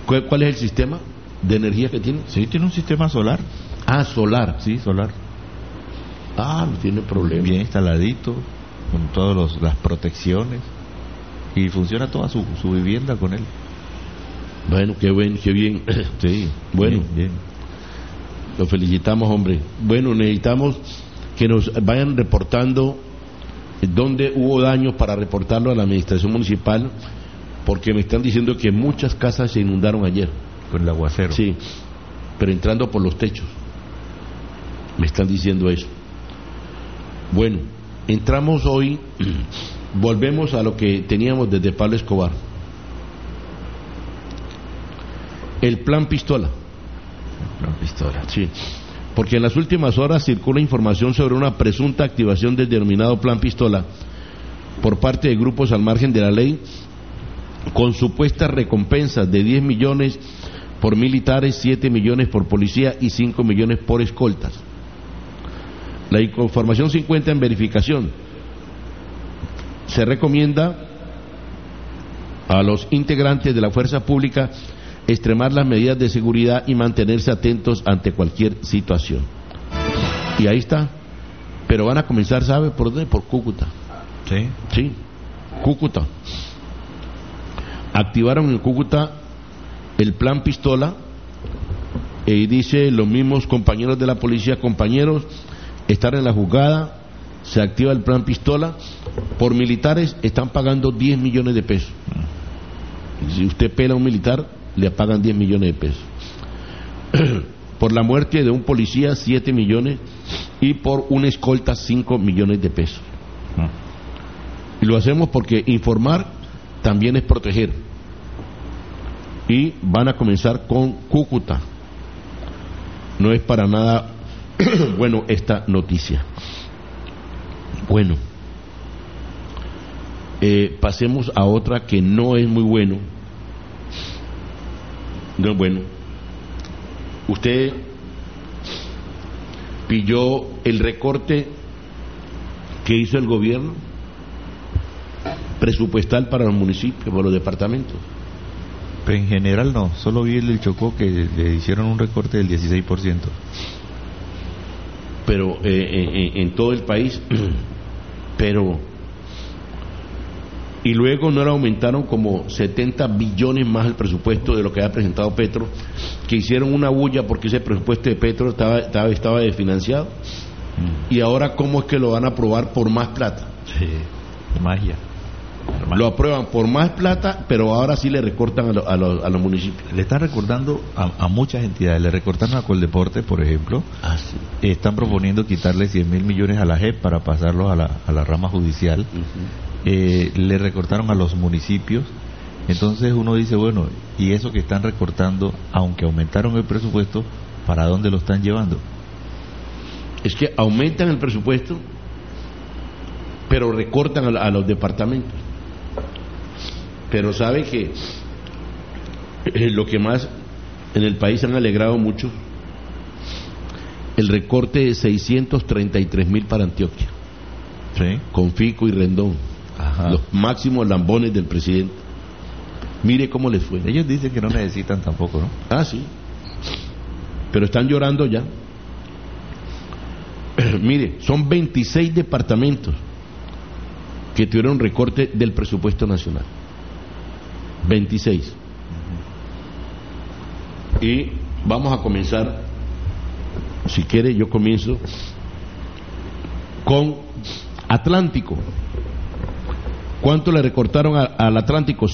¿Cuál es el sistema de energía que tiene? Sí, tiene un sistema solar. Ah, solar. Sí, solar. Ah, no tiene problema. Bien instaladito, con todas las protecciones. Y funciona toda su vivienda con él. Bueno, qué bien. Sí, bueno. Bien. Lo felicitamos, hombre. Bueno, necesitamos que nos vayan reportando dónde hubo daños para reportarlo a la administración municipal, porque me están diciendo que muchas casas se inundaron ayer. Con el aguacero. Sí, pero entrando por los techos. Me están diciendo eso. Bueno, entramos hoy, volvemos a lo que teníamos desde Pablo Escobar. El plan Pistola. Sí, porque en las últimas horas circula información sobre una presunta activación del denominado Plan Pistola por parte de grupos al margen de la ley, con supuestas recompensas de 10 millones por militares, 7 millones por policía y 5 millones por escoltas. La información se encuentra en verificación. Se recomienda a los integrantes de la fuerza pública extremar las medidas de seguridad y mantenerse atentos ante cualquier situación. Y ahí está. Pero van a comenzar, ¿sabe por dónde? Por Cúcuta. Sí, Cúcuta. Activaron en Cúcuta el plan Pistola y dice los mismos compañeros de la policía: compañeros, estar en la juzgada, se activa el plan Pistola. Por militares están pagando 10 millones de pesos. Si usted pela a un militar, le pagan 10 millones de pesos. Por la muerte de un policía, 7 millones, y por una escolta, 5 millones de pesos. Y lo hacemos porque informar también es proteger. Y van a comenzar con Cúcuta. No es para nada bueno esta noticia. Bueno, pasemos a otra que no es muy bueno. No, bueno, usted pilló el recorte que hizo el gobierno presupuestal para los municipios, para los departamentos. Pero en general no, solo vi el del Chocó, que le hicieron un recorte del 16%. Pero en todo el país, pero... Y luego no le aumentaron como 70 billones más el presupuesto de lo que había presentado Petro, que hicieron una bulla porque ese presupuesto de Petro estaba desfinanciado. Y ahora, ¿cómo es que lo van a aprobar por más plata? Sí, magia. Lo aprueban por más plata, pero ahora sí le recortan a los municipios. Le están recortando a muchas entidades. Le recortaron a Coldeporte, por ejemplo. Sí. Están proponiendo quitarle 100.000 millones a la JEP para pasarlos a la rama judicial. Le recortaron a los municipios. Entonces uno dice, bueno, y eso que están recortando, aunque aumentaron el presupuesto, ¿para dónde lo están llevando? Es que aumentan el presupuesto, pero recortan a los departamentos. Pero sabe que lo que más en el país han alegrado mucho, el recorte de 633.000 para Antioquia. Sí. Con Fico y Rendón. Ajá. Los máximos lambones del presidente. Mire cómo les fue. Ellos dicen que no necesitan tampoco, ¿no? Ah, sí. Pero están llorando ya. Mire, son 26 departamentos que tuvieron recorte del presupuesto nacional. 26. Y vamos a comenzar, si quiere yo comienzo con Atlántico. ¿Cuánto le recortaron al Atlántico?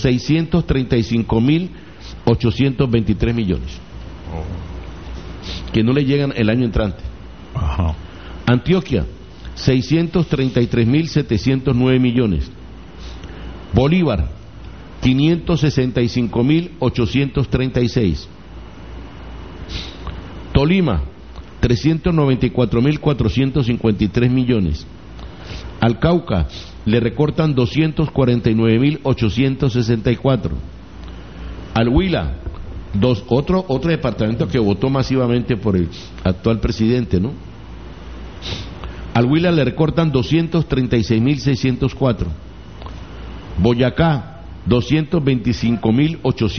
635.823 millones. Que no le llegan el año entrante. Ajá. Antioquia, 633.709 millones. Bolívar, 565.836. Tolima, 394.453 millones. Al Cauca le recortan 249.864. Al Huila, otro departamento que votó masivamente por el actual presidente, ¿no? Al Huila le recortan 236.604. Boyacá, 225.800.